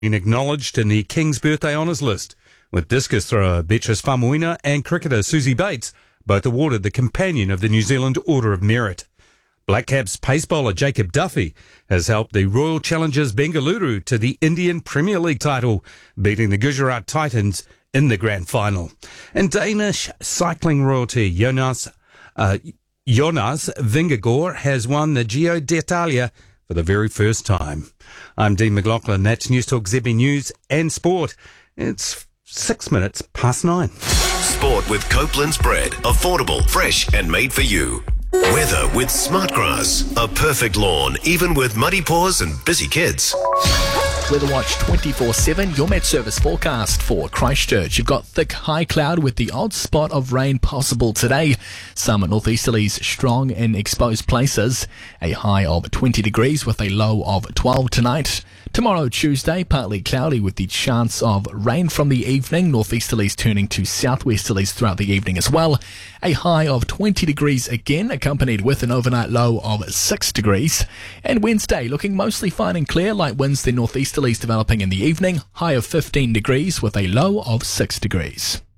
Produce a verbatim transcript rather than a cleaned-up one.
been acknowledged in the King's Birthday Honours list, with discus thrower Beatrice Famuina and cricketer Susie Bates both awarded the Companion of the New Zealand Order of Merit. Black Caps pace bowler Jacob Duffy has helped the Royal Challengers Bengaluru to the Indian Premier League title, beating the Gujarat Titans in the grand final. And Danish cycling royalty Jonas uh, Jonas Vingegaard has won the Giro d'Italia for the very first time. I'm Dean McLaughlin. That's News Talk Z B News and Sport. It's six minutes past nine. Sport with Copeland's bread. Affordable, fresh and made for you. Weather with Smartgrass. A perfect lawn, even with muddy paws and busy kids. Weather Watch twenty-four seven, your Met Service forecast for Christchurch. You've got thick high cloud with the odd spot of rain possible today. Some northeasterlies strong in exposed places. A high of twenty degrees with a low of twelve tonight. Tomorrow, Tuesday, partly cloudy with the chance of rain from the evening. Northeasterlies turning to southwesterlies throughout the evening as well. A high of twenty degrees again, accompanied with an overnight low of six degrees. And Wednesday, looking mostly fine and clear, light winds, then northeasterlies developing in the evening. High of fifteen degrees with a low of six degrees.